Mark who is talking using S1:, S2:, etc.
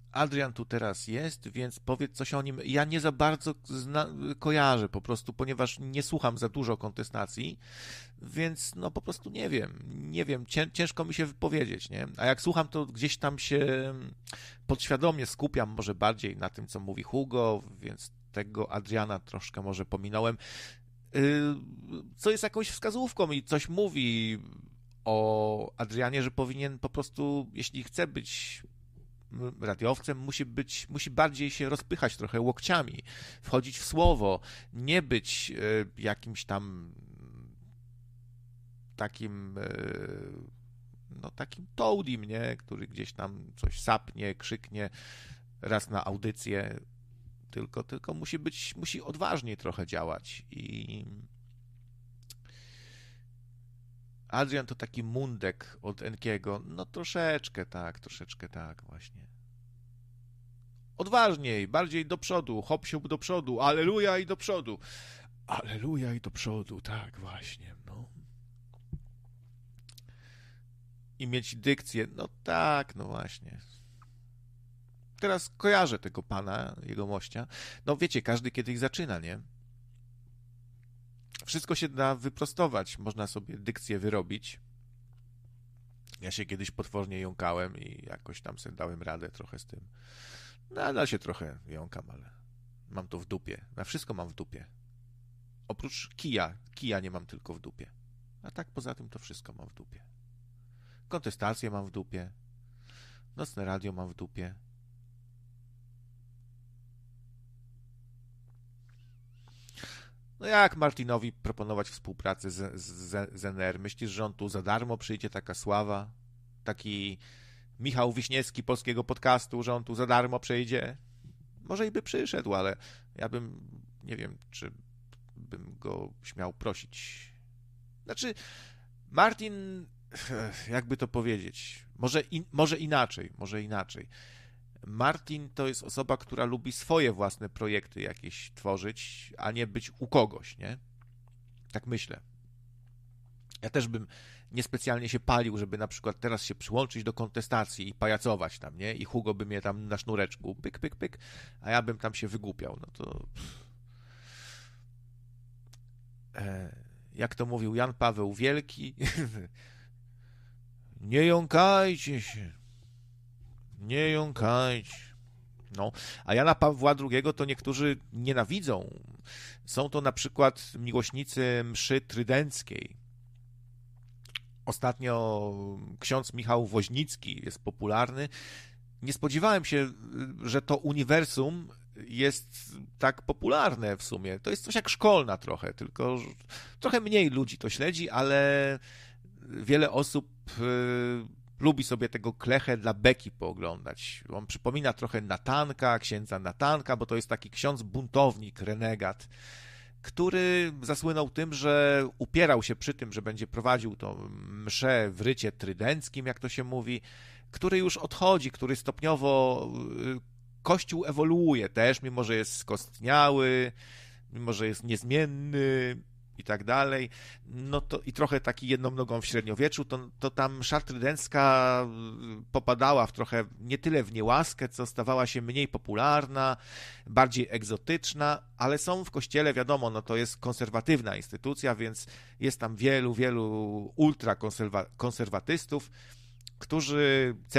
S1: Adrian tu teraz jest, więc powiedz coś o nim. Ja nie za bardzo kojarzę po prostu, ponieważ nie słucham za dużo kontestacji, więc no po prostu nie wiem, ciężko mi się wypowiedzieć, nie? A jak słucham, to gdzieś tam się podświadomie skupiam może bardziej na tym, co mówi Hugo, więc tego Adriana troszkę może pominąłem, co jest jakąś wskazówką i coś mówi o Adrianie, że powinien po prostu, jeśli chce być radiowcem, musi bardziej się rozpychać trochę łokciami, wchodzić w słowo, nie być jakimś tam takim no takim toadim, nie? Który gdzieś tam coś sapnie, krzyknie raz na audycję, tylko musi odważniej trochę działać i Adrian to taki mundek od Enkiego, no troszeczkę tak właśnie. Odważniej, bardziej do przodu, hop się do przodu, aleluja i do przodu. Aleluja i do przodu, tak właśnie, no. I mieć dykcję, no tak, no właśnie. Teraz kojarzę tego pana, jego mościa. No wiecie, każdy kiedyś zaczyna, nie? Wszystko się da wyprostować, można sobie dykcję wyrobić. Ja się kiedyś potwornie jąkałem i jakoś tam sobie dałem radę trochę z tym. Nadal się trochę jąkam, ale mam to w dupie. Na wszystko mam w dupie. Oprócz kija nie mam tylko w dupie. A tak poza tym to wszystko mam w dupie. Kontestację mam w dupie. Nocne radio mam w dupie. No jak Martinowi proponować współpracę z NR? Myślisz, że on tu za darmo przyjdzie, taka sława? Taki Michał Wiśniewski polskiego podcastu, że on tu za darmo przyjdzie? Może i by przyszedł, ale ja bym, nie wiem, czy bym go śmiał prosić. Znaczy, Martin, jakby to powiedzieć, może inaczej. Martin to jest osoba, która lubi swoje własne projekty jakieś tworzyć, a nie być u kogoś, nie? Tak myślę. Ja też bym niespecjalnie się palił, żeby na przykład teraz się przyłączyć do kontestacji i pajacować tam, nie? I Hugo by mnie tam na sznureczku pyk, pyk, pyk, a ja bym tam się wygłupiał. No to... Jak to mówił Jan Paweł Wielki, nie jąkajcie się, nie jąkajcie. No, a Jana Pawła II to niektórzy nienawidzą. Są to na przykład miłośnicy mszy trydenckiej. Ostatnio ksiądz Michał Woźnicki jest popularny. Nie spodziewałem się, że to uniwersum jest tak popularne w sumie. To jest coś jak szkolna trochę, tylko trochę mniej ludzi to śledzi, ale wiele osób lubi sobie tego Klechę dla beki pooglądać. On przypomina trochę Natanka, księdza Natanka, bo to jest taki ksiądz buntownik, renegat, który zasłynął tym, że upierał się przy tym, że będzie prowadził tą mszę w rycie trydenckim, jak to się mówi, który już odchodzi, który stopniowo Kościół ewoluuje też, mimo że jest skostniały, mimo że jest niezmienny i tak dalej, no to i trochę taki jedną nogą w średniowieczu, to tam msza trydencka popadała w trochę nie tyle w niełaskę, co stawała się mniej popularna, bardziej egzotyczna, ale są w kościele, wiadomo, no to jest konserwatywna instytucja, więc jest tam wielu ultrakonserwatystów, którzy